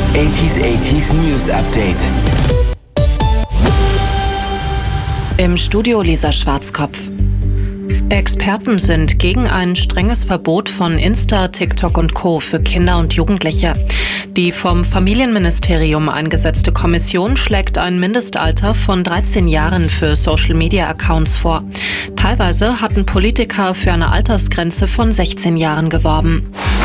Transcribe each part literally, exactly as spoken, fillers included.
achtziger achtziger News Update. Im Studio Lisa Schwarzkopf. Experten sind gegen ein strenges Verbot von Insta, TikTok und Co. für Kinder und Jugendliche. Die vom Familienministerium eingesetzte Kommission schlägt ein Mindestalter von dreizehn Jahren für Social-Media-Accounts vor. Teilweise hatten Politiker für eine Altersgrenze von sechzehn Jahren geworben.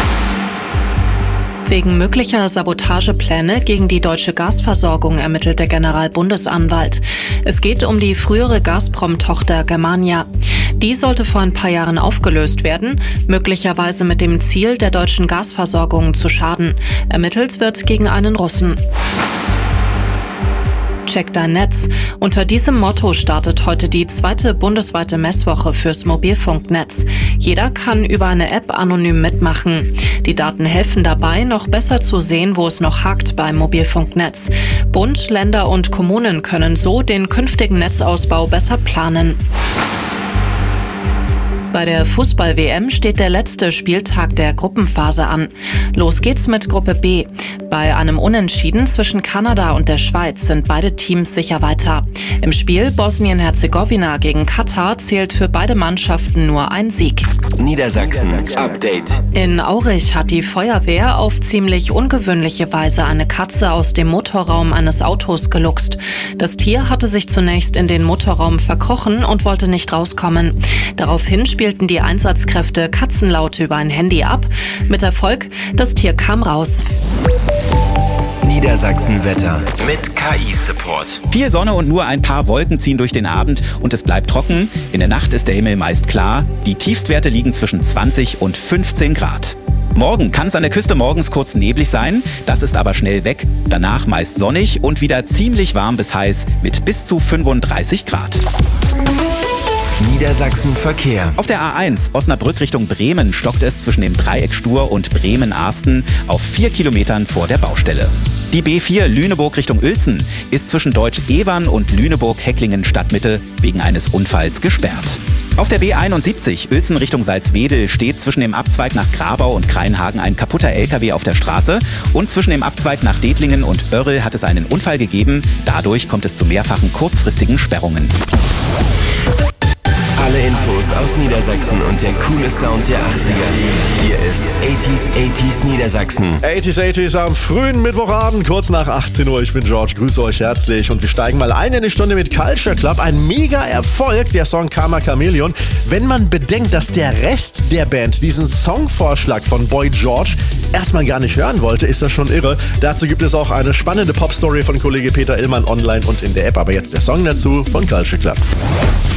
Wegen möglicher Sabotagepläne gegen die deutsche Gasversorgung ermittelt der Generalbundesanwalt. Es geht um die frühere Gazprom-Tochter Germania. Die sollte vor ein paar Jahren aufgelöst werden, möglicherweise mit dem Ziel, der deutschen Gasversorgung zu schaden. Ermittelt wird gegen einen Russen. Check dein Netz. Unter diesem Motto startet heute die zweite bundesweite Messwoche fürs Mobilfunknetz. Jeder kann über eine App anonym mitmachen. Die Daten helfen dabei, noch besser zu sehen, wo es noch hakt beim Mobilfunknetz. Bund, Länder und Kommunen können so den künftigen Netzausbau besser planen. Bei der Fußball-W M steht der letzte Spieltag der Gruppenphase an. Los geht's mit Gruppe B. Bei einem Unentschieden zwischen Kanada und der Schweiz sind beide Teams sicher weiter. Im Spiel Bosnien-Herzegowina gegen Katar zählt für beide Mannschaften nur ein Sieg. Niedersachsen Update. In Aurich hat die Feuerwehr auf ziemlich ungewöhnliche Weise eine Katze aus dem Motorraum eines Autos geluchst. Das Tier hatte sich zunächst in den Motorraum verkrochen und wollte nicht rauskommen. Daraufhin spielten die Einsatzkräfte Katzenlaute über ein Handy ab. Mit Erfolg, das Tier kam raus. Niedersachsen-Wetter mit K I-Support. Viel Sonne und nur ein paar Wolken ziehen durch den Abend und es bleibt trocken. In der Nacht ist der Himmel meist klar. Die Tiefstwerte liegen zwischen zwanzig und fünfzehn Grad. Morgen kann es an der Küste morgens kurz neblig sein, das ist aber schnell weg. Danach meist sonnig und wieder ziemlich warm bis heiß mit bis zu fünfunddreißig Grad. Niedersachsen-Verkehr. Auf der A eins Osnabrück Richtung Bremen stockt es zwischen dem Dreieck Stur und Bremen-Arsten auf vier Kilometern vor der Baustelle. Die B vier Lüneburg Richtung Uelzen ist zwischen Deutsch-Evern und Lüneburg-Hecklingen-Stadtmitte wegen eines Unfalls gesperrt. Auf der B einundsiebzig Uelzen Richtung Salzwedel steht zwischen dem Abzweig nach Grabau und Kreinhagen ein kaputter L K W auf der Straße und zwischen dem Abzweig nach Dethlingen und Oerrl hat es einen Unfall gegeben. Dadurch kommt es zu mehrfachen kurzfristigen Sperrungen. Alle Infos aus Niedersachsen und der coole Sound der achtziger. Hier ist achtziger achtziger Niedersachsen. achtziger achtziger am frühen Mittwochabend, kurz nach achtzehn Uhr. Ich bin George, grüße euch herzlich und wir steigen mal ein in eine Stunde mit Culture Club. Ein Mega-Erfolg, der Song Karma Chameleon. Wenn man bedenkt, dass der Rest der Band diesen Songvorschlag von Boy George erstmal gar nicht hören wollte, ist das schon irre. Dazu gibt es auch eine spannende Pop-Story von Kollege Peter Illmann online und in der App. Aber jetzt der Song dazu von Culture Club.